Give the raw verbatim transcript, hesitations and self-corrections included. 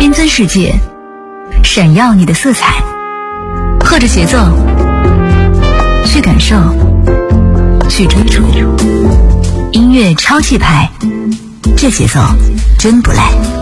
新增世界，闪耀你的色彩，和着节奏去感受，去追逐。音乐超气派，这节奏真不赖。